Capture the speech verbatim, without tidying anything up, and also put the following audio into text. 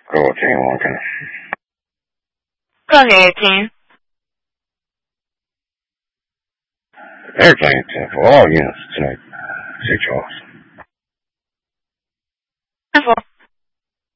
给我听我听。 各给听。 They're playing for all units tonight. Six hours.